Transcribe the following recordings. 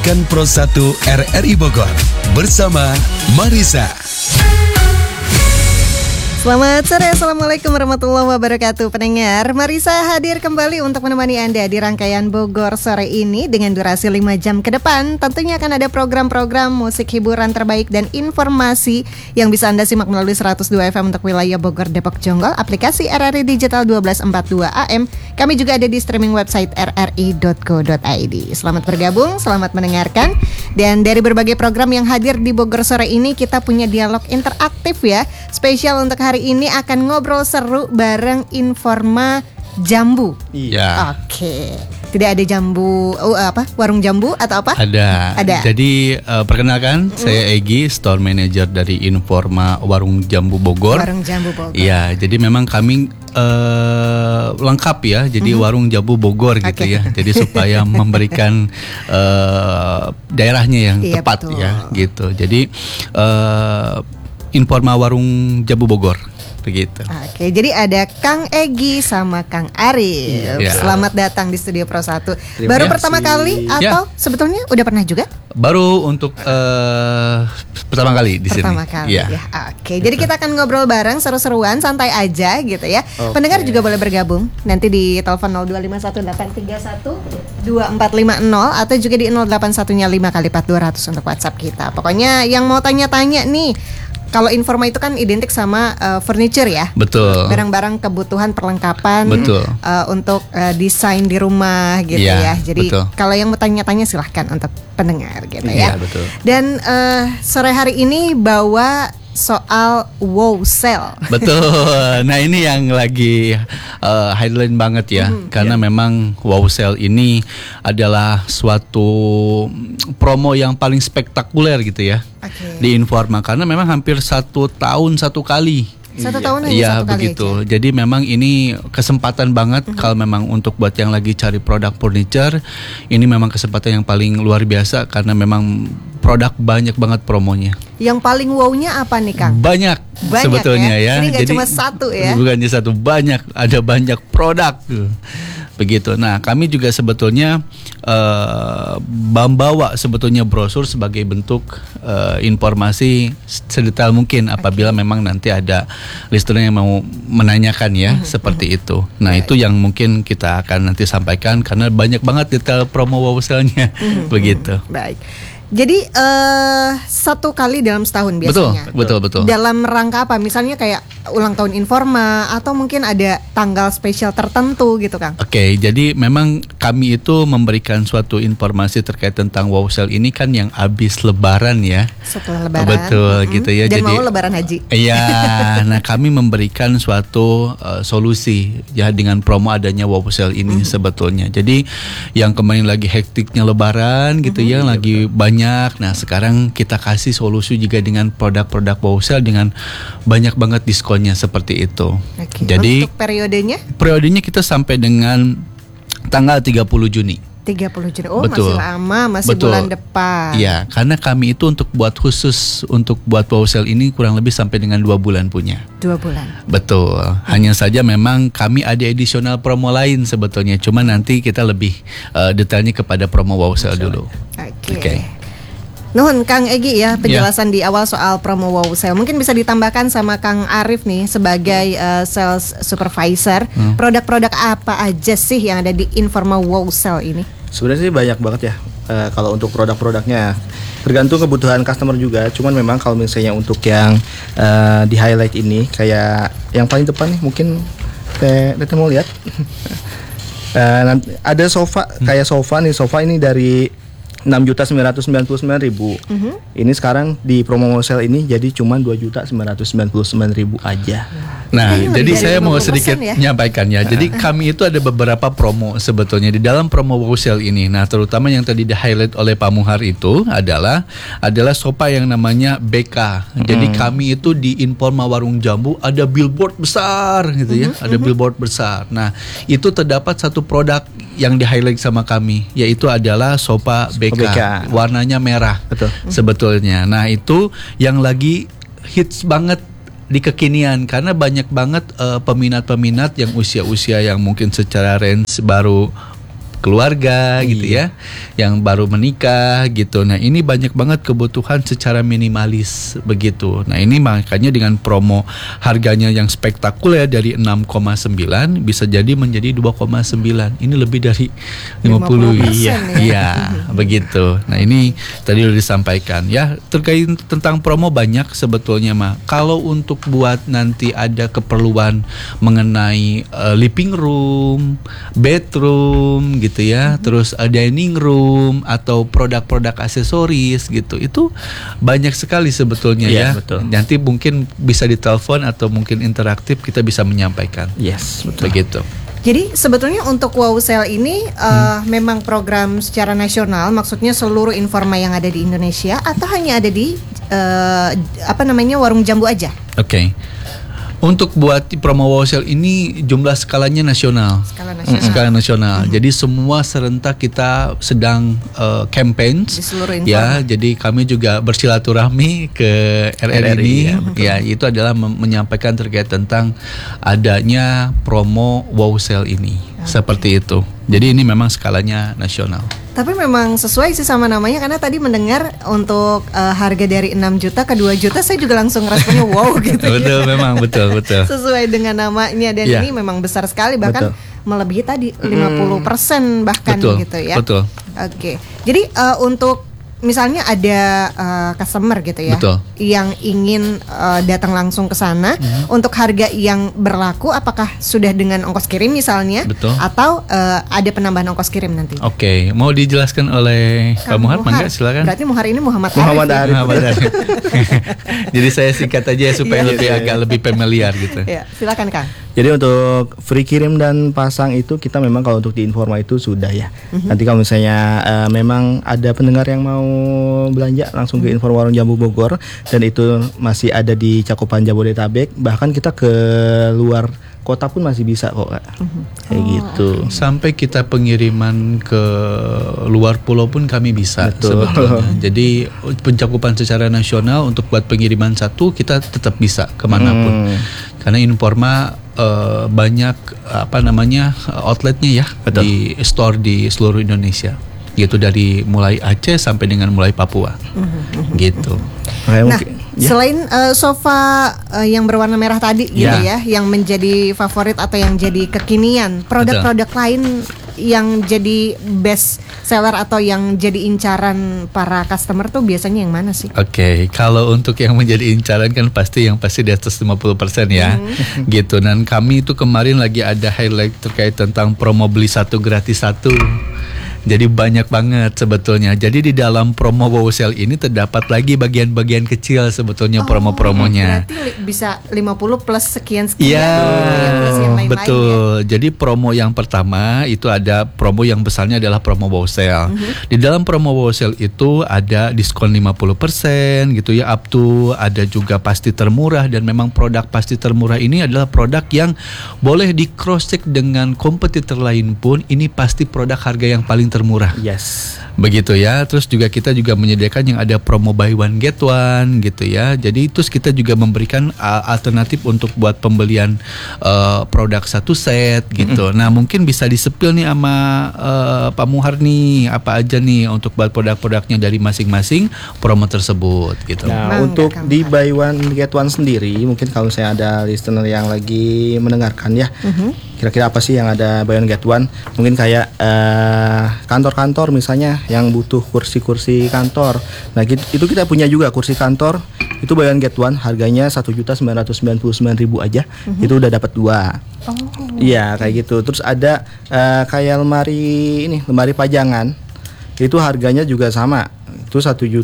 Pekan Pro 1 RRI Bogor bersama Marisa. Selamat sore, Assalamualaikum warahmatullahi wabarakatuh. Pendengar, Marisa hadir kembali untuk menemani Anda di rangkaian Bogor sore ini dengan durasi 5 jam ke depan. Tentunya akan ada program-program musik hiburan terbaik dan informasi yang bisa Anda simak melalui 102 FM untuk wilayah Bogor, Depok, Jonggol, aplikasi RRI Digital 1242 AM. Kami juga ada di streaming website rri.co.id. Selamat bergabung, selamat mendengarkan. Dan dari berbagai program yang hadir di Bogor sore ini, kita punya dialog interaktif ya. Spesial untuk hari ini akan ngobrol seru bareng Informa Jambu. Iya. Oke. Tidak ada jambu, warung jambu atau apa? Ada. Jadi perkenalkan, saya Egi, Store Manager dari Informa Warung Jambu Bogor. Warung Jambu Bogor. Iya, jadi memang kami lengkap ya. Jadi Warung Jambu Bogor gitu ya. Jadi supaya memberikan daerahnya yang tepat, betul. Ya, gitu. Jadi Informa Warung Jambu Bogor. Begitu. Oke, jadi ada Kang Egi sama Kang Arif. Ya. Selamat datang di Studio Pro 1. Baru pertama kali atau sebetulnya udah pernah juga? Baru untuk pertama kali di sini. Pertama kali ya. Oke, jadi kita akan ngobrol bareng seru-seruan, santai aja gitu ya. Pendengar juga boleh bergabung nanti di telepon 0251-831-2450 atau juga di 0815 untuk WhatsApp kita. Pokoknya yang mau tanya-tanya nih, kalau Informa itu kan identik sama furniture ya. Betul. Barang-barang kebutuhan perlengkapan. Betul. Untuk desain di rumah gitu ya. Jadi betul. kalau yang mau tanya-tanya silahkan untuk pendengar gitu ya. Betul. Dan sore hari ini bawa soal wow sale. Betul. Nah ini yang lagi highlight banget ya, karena memang wow sale ini adalah suatu promo yang paling spektakuler gitu ya di Informa, karena memang hampir 1 tahun 1 kali. 1 tahun aja Iya 1 kali begitu. aja. Jadi memang ini kesempatan banget kalau memang untuk buat yang lagi cari produk furniture, ini memang kesempatan yang paling luar biasa karena memang produk banyak banget promonya. Yang paling wow-nya apa nih Kang? Banyak sebetulnya ya. Ini nggak Jadi cuma satu ya. Bukannya satu, banyak, ada banyak produk. Begitu. Nah, kami juga sebetulnya membawa sebetulnya brosur sebagai bentuk informasi sedetail mungkin apabila memang nanti ada listener yang mau menanyakan ya, seperti itu. Nah, itu yang mungkin kita akan nanti sampaikan karena banyak banget detail promo wow sale-nya. Begitu. Baik. Jadi 1 kali dalam setahun biasanya. Betul. Dalam rangka apa? Misalnya kayak ulang tahun Informa atau mungkin ada tanggal spesial tertentu gitu Kang. Oke, jadi memang kami itu memberikan suatu informasi terkait tentang wow sale ini kan yang habis lebaran ya. Setelah lebaran. Betul gitu ya. Dan jadi mau lebaran haji. Iya, nah kami memberikan suatu solusi ya dengan promo adanya wow sale ini sebetulnya. Jadi yang kemarin lagi hektiknya lebaran gitu ya, lagi banyak. Nah sekarang kita kasih solusi juga dengan produk-produk wow sale dengan banyak banget diskonnya seperti itu. Jadi untuk periodenya? Periodenya kita sampai dengan tanggal 30 Juni. 30 Juni. Oh, Betul. masih lama, masih bulan depan. Iya, karena kami itu untuk buat wow sale ini kurang lebih sampai dengan 2 bulan punya. 2 bulan. Betul. Hanya saja memang kami ada additional promo lain sebetulnya. Cuma nanti kita lebih detailnya kepada promo wow sale dulu. Oke. Nuhun Kang Egi ya penjelasan di awal soal promo wow sale. Mungkin bisa ditambahkan sama Kang Arif nih sebagai sales supervisor. Produk-produk apa aja sih yang ada di Informa wow sale ini? Sebenarnya sih banyak banget ya. Kalau untuk produk-produknya tergantung kebutuhan customer juga. Cuman memang kalau misalnya untuk yang di highlight ini kayak yang paling depan nih mungkin Tete mau lihat. Ada sofa kayak sofa ini dari 6.999.000. Ini sekarang di promo sale ini jadi cuma 2.999.000 aja. Nah, jadi saya mau sedikit menyampaikan ya. Jadi kami itu ada beberapa promo sebetulnya di dalam promo wow sale ini. Nah, terutama yang tadi di-highlight oleh Pak Muhar itu adalah sofa yang namanya BK. Jadi kami itu di Informa Warung Jambu ada billboard besar gitu ya. Ada billboard besar. Nah, itu terdapat satu produk yang di-highlight sama kami, yaitu adalah sofa BK. Warnanya merah. Betul. Sebetulnya. Nah, itu yang lagi hits banget di kekinian karena banyak banget peminat-peminat yang usia-usia yang mungkin secara range baru keluarga gitu ya, yang baru menikah gitu. Nah ini banyak banget kebutuhan secara minimalis begitu. Nah ini makanya dengan promo harganya yang spektakuler dari 6,9 bisa jadi menjadi 2,9. Ini lebih dari 50. Iya, begitu. Nah ini tadi udah disampaikan ya, terkait tentang promo banyak sebetulnya mah. Kalau untuk buat nanti ada keperluan mengenai living room, bedroom gitu ya, terus dining room atau produk-produk aksesoris gitu, itu banyak sekali sebetulnya ya. Betul. Nanti mungkin bisa ditelepon atau mungkin interaktif kita bisa menyampaikan. Yes, betul. Begitu. Jadi sebetulnya untuk Wow Sale ini memang program secara nasional, maksudnya seluruh Informa yang ada di Indonesia, atau hanya ada di warung jambu aja? Oke. Untuk buat promo Wow Sale ini jumlah skalanya nasional. Skala nasional. Jadi semua serentak kita sedang campaign di seluruh Informa. Ya, jadi kami juga bersilaturahmi ke RRI ini. Ya, itu adalah menyampaikan terkait tentang adanya promo Wow Sale ini. Seperti itu. Jadi ini memang skalanya nasional. Tapi memang sesuai sih sama namanya, karena tadi mendengar untuk harga dari 6 juta ke 2 juta saya juga langsung responnya wow gitu. Betul, memang betul. Sesuai dengan namanya, dan ini memang besar sekali, bahkan melebihi tadi 50% bahkan gitu ya. Betul. Oke. Jadi untuk misalnya ada customer gitu ya, yang ingin datang langsung ke sana, untuk harga yang berlaku apakah sudah dengan ongkos kirim misalnya, atau ada penambahan ongkos kirim nanti? Oke, mau dijelaskan oleh Pak Muhar, mangga silakan. Berarti Muhar ini Muhammad Arif. Jadi saya singkat aja supaya agak lebih familiar gitu. Ya, silakan Kang. Jadi untuk free kirim dan pasang itu kita memang kalau untuk di Informa itu sudah ya. Nanti kalau misalnya memang ada pendengar yang mau belanja langsung ke Informa Warung Jambu Bogor, dan itu masih ada di cakupan Jabodetabek, bahkan kita ke luar kota pun masih bisa kok Kak. Kayak gitu. Sampai kita pengiriman ke luar pulau pun kami bisa sebetulnya. Jadi pencakupan secara nasional untuk buat pengiriman satu kita tetap bisa kemanapun. Karena Informa banyak outletnya ya, di store di seluruh Indonesia. Gitu, dari mulai Aceh sampai dengan mulai Papua. Gitu. Nah, selain sofa yang berwarna merah tadi gitu ya, yang menjadi favorit atau yang jadi kekinian, produk-produk lain yang jadi best seller atau yang jadi incaran para customer tuh biasanya yang mana sih? Oke, kalau untuk yang menjadi incaran kan pasti di atas 50% ya. Gitu. Dan kami itu kemarin lagi ada highlight terkait tentang promo beli satu gratis satu. Jadi banyak banget sebetulnya. Jadi di dalam promo Wow Sale ini terdapat lagi bagian-bagian kecil sebetulnya promo-promonya. Berarti bisa 50 plus sekian. Iya, betul. Jadi promo yang pertama itu ada promo yang besarnya adalah promo Wow Sale. Di dalam promo Wow Sale itu ada diskon 50% gitu ya, up to, ada juga pasti termurah, dan memang produk pasti termurah ini adalah produk yang boleh di cross check dengan kompetitor lain pun ini pasti produk harga yang paling termurah. Yes. Begitu ya. Terus juga kita juga menyediakan yang ada promo buy one get one gitu ya. Jadi terus kita juga memberikan alternatif untuk buat pembelian produk satu set gitu. Nah, mungkin bisa disepil nih sama Pak Muhar nih, apa aja nih untuk buat produk-produknya dari masing-masing promo tersebut gitu. Nah, untuk di buy one get one sendiri, mungkin kalau saya ada listener yang lagi mendengarkan ya, kira-kira apa sih yang ada buy one get one? Mungkin kayak kantor-kantor misalnya yang butuh kursi-kursi kantor. Nah, itu kita punya juga kursi kantor. Itu buy one get one, harganya 1.999.000 aja. Itu udah dapat 2. Iya, kayak gitu. Terus ada kayak lemari pajangan. Itu harganya juga sama. Itu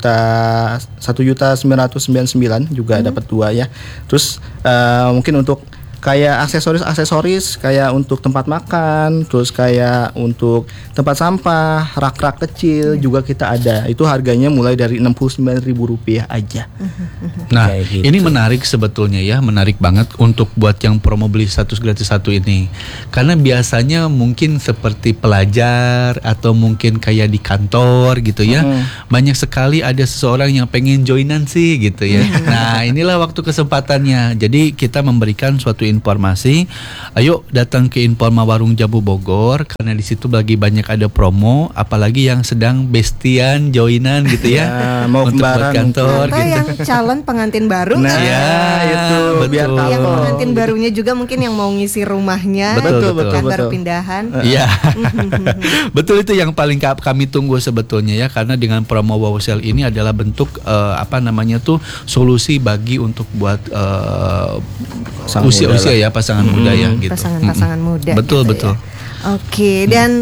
1.999 juga dapat 2 ya. Terus mungkin untuk kayak aksesoris kayak untuk tempat makan, terus kayak untuk tempat sampah, rak-rak kecil juga kita ada. Itu harganya mulai dari Rp69.000 aja. Nah, gitu. Ini menarik sebetulnya ya, menarik banget untuk buat yang promo beli satu gratis satu ini. Karena biasanya mungkin seperti pelajar atau mungkin kayak di kantor gitu ya. Banyak sekali ada seseorang yang pengen joinan sih gitu ya. Nah, inilah waktu kesempatannya. Jadi kita memberikan suatu informasi, ayo datang ke Informa Warung Jambu Bogor karena di situ lagi banyak ada promo, apalagi yang sedang bestian joinan gitu ya, mau untuk buat kembaran kantor Atau gitu. yang calon pengantin baru, Nah, Ya, itu biar betul. yang kapok. pengantin barunya juga mungkin yang mau ngisi rumahnya, Betul, kan betul. baru pindahan. Iya, betul, itu yang paling kami tunggu sebetulnya ya, karena dengan promo wow sale ini adalah bentuk solusi bagi untuk buat Pasangan usia muda ya pasangan muda ya gitu. Pasangan-pasangan muda. Betul gitu betul. ya. Oke, dan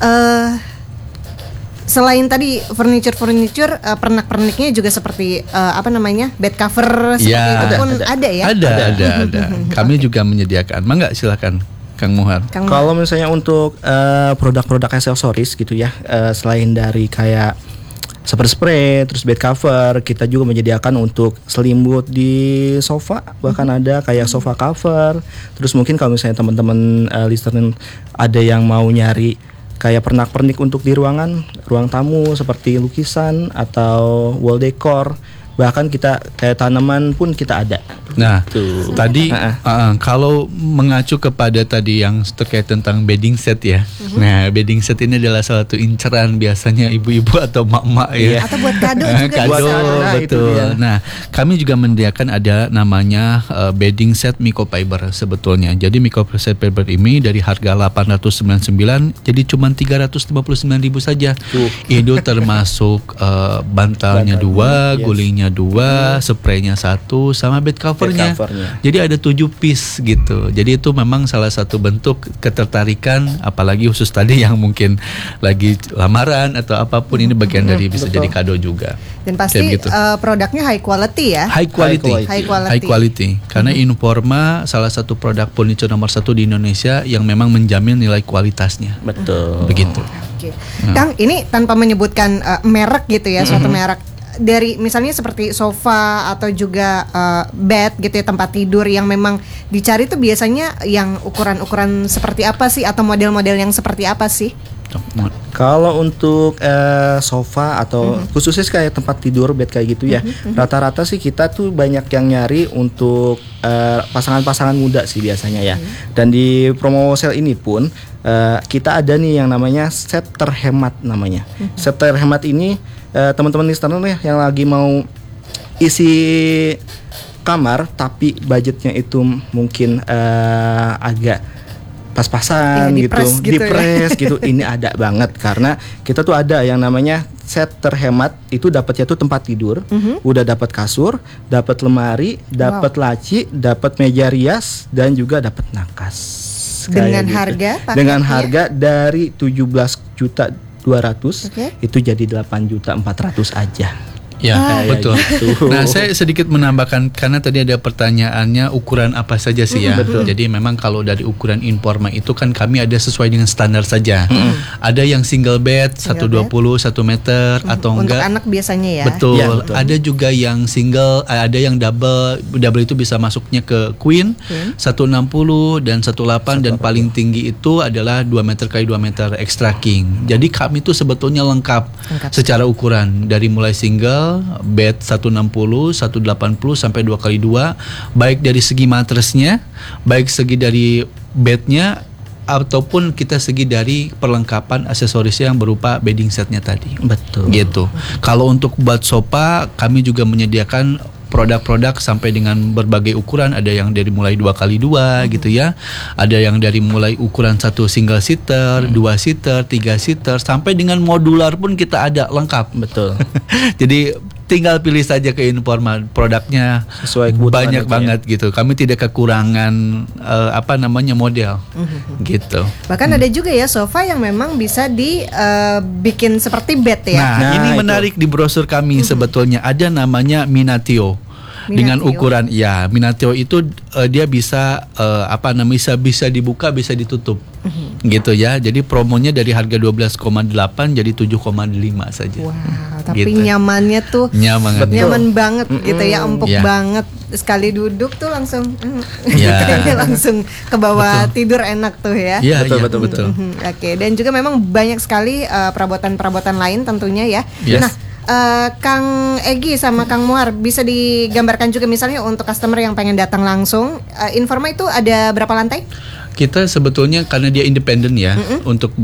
selain tadi furniture, pernak-perniknya juga seperti bed cover seperti Ya, itu pun ada ya. Ada. Kami juga menyediakan. Mangga silakan Kang Muhar. Kalau misalnya untuk produk-produk aksesoris gitu ya, selain dari kayak spray, terus bed cover, kita juga menyediakan untuk selimut di sofa, bahkan ada kayak sofa cover. Terus mungkin kalau misalnya teman-teman listener ada yang mau nyari kayak pernak-pernik untuk di ruang tamu seperti lukisan atau wall decor, bahkan kita kayak tanaman pun kita ada. Nah, Tuh. tadi kalau mengacu kepada tadi yang terkait tentang bedding set ya. Nah, bedding set ini adalah salah satu inceran biasanya ibu-ibu atau mak-mak ya. Atau buat kado juga Kado, bisa. Nah, itu betul. dia. Nah, kami juga menyediakan ada namanya bedding set microfiber sebetulnya. Jadi microfiber ini dari harga 899 jadi cuma 359.000 saja. Itu termasuk bantalnya 2, yes. gulingnya 2, spraynya 1, sama bed covernya. Jadi ada 7 piece gitu. Jadi itu memang salah satu bentuk ketertarikan, apalagi khusus tadi yang mungkin lagi lamaran atau apapun, ini bagian dari bisa jadi kado juga. Dan pasti Kayak gitu. Produknya high quality ya. High quality. High quality. Karena Informa salah satu produk furniture nomor 1 di Indonesia yang memang menjamin nilai kualitasnya. Betul. Begitu. Oke. Kang, ini tanpa menyebutkan merek gitu ya, suatu merek. Dari misalnya seperti sofa atau juga bed gitu ya, tempat tidur yang memang dicari tuh biasanya yang ukuran-ukuran seperti apa sih, atau model-model yang seperti apa sih? Kalau untuk sofa atau khususnya kayak tempat tidur bed kayak gitu ya, rata-rata sih kita tuh banyak yang nyari untuk pasangan-pasangan muda sih biasanya ya. Dan di promo sale ini pun kita ada nih yang namanya set terhemat namanya. Set terhemat ini teman-teman listener ya yang lagi mau isi kamar tapi budgetnya itu mungkin agak pas-pasan Ya, gitu, dipres gitu. Ini ada banget karena kita tuh ada yang namanya set terhemat, itu dapatnya tuh tempat tidur, udah dapat kasur, dapat lemari, dapat laci, dapat meja rias, dan juga dapat nakas. Dengan Kayak harga gitu. Dengan paketnya? harga dari 17.200.000 Oke. itu jadi 8.400.000 aja. Ya, Kayak betul. gitu. Nah, saya sedikit menambahkan karena tadi ada pertanyaannya ukuran apa saja sih ya. Jadi memang kalau dari ukuran Informa itu kan kami ada sesuai dengan standar saja. Ada yang single bed 120 1 meter atau Untuk enggak. anak biasanya ya. Betul. Ya, betul. Ada juga yang single, ada yang double. Double itu bisa masuknya ke queen 160 dan 18 dan paling tinggi itu adalah 2 meter kali 2 meter extra king. Jadi kami itu sebetulnya lengkap secara ukuran dari mulai single, bed 160, 180 sampai 2x2, baik dari segi matresnya, baik segi dari bednya, ataupun kita segi dari perlengkapan aksesorisnya yang berupa bedding setnya tadi. Betul. Gitu. Kalau untuk buat sofa, kami juga menyediakan produk-produk sampai dengan berbagai ukuran. Ada yang dari mulai 2x2 gitu ya. Ada yang dari mulai ukuran 1 single seater, 2 seater, 3 seater, sampai dengan modular pun kita ada lengkap. Betul. Jadi tinggal pilih saja ke Informa, produknya Sesuai kebutuhan banyak aja banget gitu. Kami tidak kekurangan model gitu. Bahkan ada juga ya sofa yang memang bisa dibikin seperti bed ya. Nah, ini itu. menarik di brosur kami sebetulnya ada namanya Minatio. Dengan Minatio. ukuran Minatio itu dia bisa bisa dibuka, bisa ditutup. Gitu ya. Jadi promonya dari harga 12,8 jadi 7,5 saja. Wow, tapi Gitu. nyamannya tuh Nyaman banget gitu ya, empuk Ya. banget. Sekali duduk tuh langsung Ya. langsung ke bawah tidur enak tuh ya. Iya, Betul, iya, betul, betul. Oke, dan juga memang banyak sekali perabotan-perabotan lain tentunya ya. Yes. Nah, Kang Egi sama Kang Muar bisa digambarkan juga misalnya untuk customer yang pengen datang langsung, Informa itu ada berapa lantai? Kita sebetulnya karena dia independen ya, untuk